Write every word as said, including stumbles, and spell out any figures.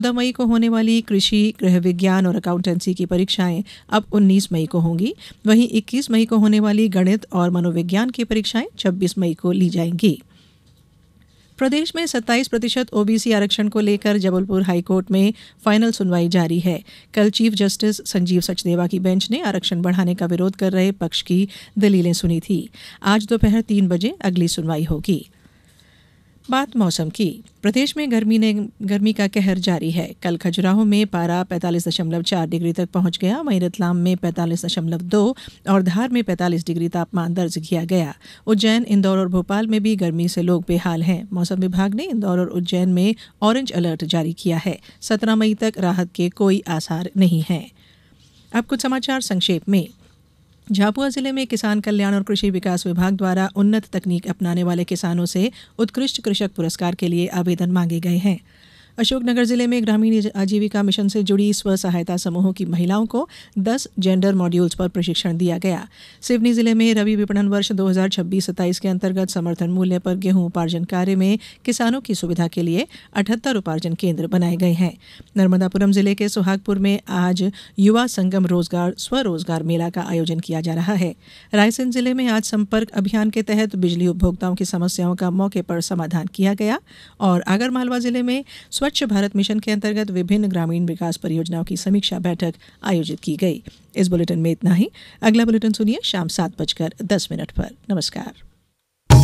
चौदह मई को होने वाली कृषि, गृह विज्ञान और अकाउंटेंसी की परीक्षाएं अब उन्नीस मई को होंगी। वहीं इक्कीस मई को होने वाली गणित और मनोविज्ञान की परीक्षाएं छब्बीस मई को ली जाएंगी। प्रदेश में सत्ताईस प्रतिशत ओबीसी आरक्षण को लेकर जबलपुर हाईकोर्ट में फाइनल सुनवाई जारी है। कल चीफ जस्टिस संजीव सचदेवा की बेंच ने आरक्षण बढ़ाने का विरोध कर रहे पक्ष की दलीलें सुनी थी। आज दोपहर तीन बजे अगली सुनवाई होगी। बात मौसम की। प्रदेश में गर्मी ने गर्मी का कहर जारी है। कल खजुराहो में पारा पैंतालीस दशमलव चार डिग्री तक पहुंच गया। वहीं रतलाम में पैंतालीस दशमलव दो और धार में पैंतालीस डिग्री तापमान दर्ज किया गया। उज्जैन, इंदौर और भोपाल में भी गर्मी से लोग बेहाल हैं। मौसम विभाग ने इंदौर और उज्जैन में ऑरेंज अलर्ट जारी किया है। सत्रह मई तक राहत के कोई आसार नहीं हैं। अब कुछ समाचार संक्षेप में। झाबुआ जिले में किसान कल्याण और कृषि विकास विभाग द्वारा उन्नत तकनीक अपनाने वाले किसानों से उत्कृष्ट कृषक पुरस्कार के लिए आवेदन मांगे गए हैं। अशोकनगर जिले में ग्रामीण आजीविका मिशन से जुड़ी स्व सहायता समूहों की महिलाओं को दस जेंडर मॉड्यूल्स पर प्रशिक्षण दिया गया। सिवनी जिले में रबी विपणन वर्ष दो हज़ार छब्बीस सत्ताईस के अंतर्गत समर्थन मूल्य पर गेहूं उपार्जन कार्य में किसानों की सुविधा के लिए अठहत्तर उपार्जन केंद्र बनाए गए हैं। नर्मदापुरम जिले के सुहागपुर में आज युवा संगम रोजगार स्वरोजगार मेला का आयोजन किया जा रहा है। रायसेन जिले में आज संपर्क अभियान के तहत बिजली उपभोक्ताओं की समस्याओं का मौके पर समाधान किया गया। और आगरमालवा जिले में स्वच्छ भारत मिशन के अंतर्गत विभिन्न ग्रामीण विकास परियोजनाओं की समीक्षा बैठक आयोजित की गई। इस बुलेटिन में इतना ही। अगला बुलेटिन सुनिए शाम सात बजकर दस मिनट पर। नमस्कार।